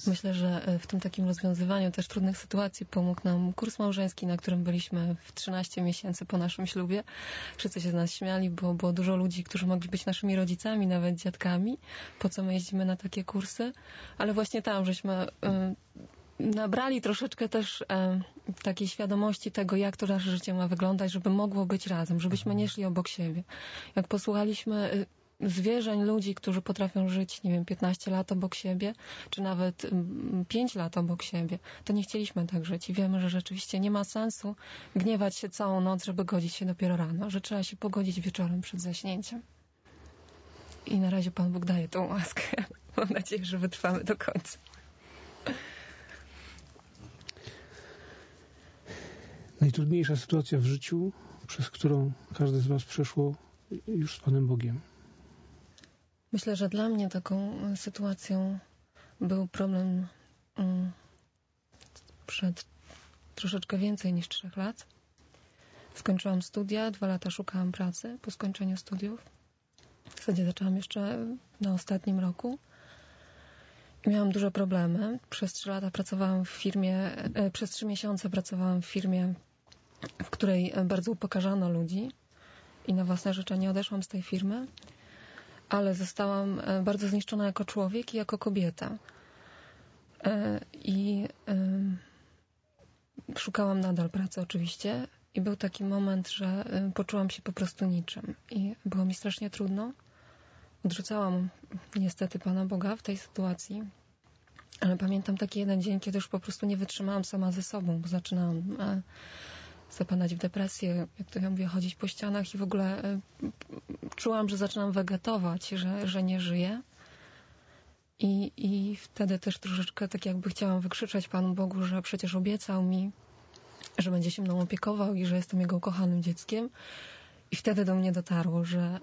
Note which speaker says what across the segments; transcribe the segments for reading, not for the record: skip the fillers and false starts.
Speaker 1: nas.
Speaker 2: Myślę, że w tym takim rozwiązywaniu też trudnych sytuacji pomógł nam kurs małżeński, na którym byliśmy w 13 miesięcy po naszym ślubie. Wszyscy się z nas śmiali, bo było dużo ludzi, którzy mogli być naszymi rodzicami, nawet dziadkami. Po co my jeździmy na takie kursy? Ale właśnie tam żeśmy nabrali troszeczkę też takiej świadomości tego, jak to nasze życie ma wyglądać, żeby mogło być razem, żebyśmy nie szli obok siebie. Jak posłuchaliśmy zwierzeń, ludzi, którzy potrafią żyć, nie wiem, 15 lat obok siebie, czy nawet 5 lat obok siebie, to nie chcieliśmy tak żyć i wiemy, że rzeczywiście nie ma sensu gniewać się całą noc, żeby godzić się dopiero rano, że trzeba się pogodzić wieczorem przed zaśnięciem. I na razie Pan Bóg daje tą łaskę. Mam nadzieję, że wytrwamy do końca.
Speaker 1: Najtrudniejsza sytuacja w życiu, przez którą każdy z was przeszło już z Panem Bogiem.
Speaker 2: Myślę, że dla mnie taką sytuacją był problem przed troszeczkę więcej niż 3 lat. Skończyłam studia, 2 lata szukałam pracy po skończeniu studiów. W zasadzie zaczęłam jeszcze na ostatnim roku. I miałam duże problemy. Przez 3 lata pracowałam w firmie, przez 3 miesiące pracowałam w firmie, w której bardzo upokarzano ludzi i na własne życzenie odeszłam z tej firmy, ale zostałam bardzo zniszczona jako człowiek i jako kobieta. I szukałam nadal pracy oczywiście i był taki moment, że poczułam się po prostu niczym i było mi strasznie trudno. Odrzucałam niestety Pana Boga w tej sytuacji, ale pamiętam taki jeden dzień, kiedy już po prostu nie wytrzymałam sama ze sobą, bo zaczynałam zapadać w depresję, jak to ja mówię, chodzić po ścianach i w ogóle czułam, że zaczynam wegetować, że nie żyję. I wtedy też troszeczkę tak jakby chciałam wykrzyczeć Panu Bogu, że przecież obiecał mi, że będzie się mną opiekował i że jestem Jego ukochanym dzieckiem. I wtedy do mnie dotarło, że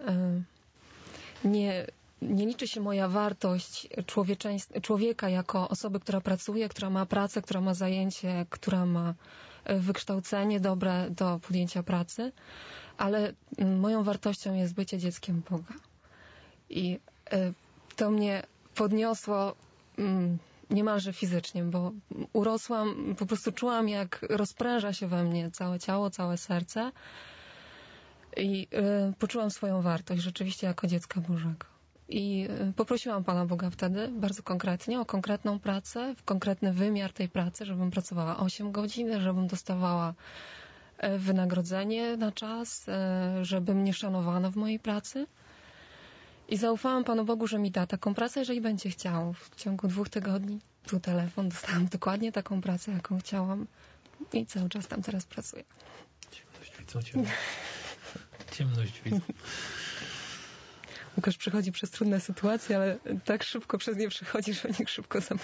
Speaker 2: nie liczy się moja wartość człowieka jako osoby, która pracuje, która ma pracę, która ma zajęcie, która ma wykształcenie dobre do podjęcia pracy, ale moją wartością jest bycie dzieckiem Boga. I to mnie podniosło niemalże fizycznie, bo urosłam, po prostu czułam, jak rozpręża się we mnie całe ciało, całe serce i poczułam swoją wartość rzeczywiście jako dziecka Bożego. I poprosiłam Pana Boga wtedy bardzo konkretnie o konkretną pracę, w konkretny wymiar tej pracy, żebym pracowała 8 godzin, żebym dostawała wynagrodzenie na czas, żeby mnie szanowano w mojej pracy. I zaufałam Panu Bogu, że mi da taką pracę, jeżeli będzie chciał. W ciągu 2 tygodni tu telefon, dostałam dokładnie taką pracę, jaką chciałam i cały czas tam teraz pracuję.
Speaker 3: Ciemność widzą. Ciemność widzą.
Speaker 2: Łukasz przechodzi przez trudne sytuacje, ale tak szybko przez nie przechodzi, że o nich szybko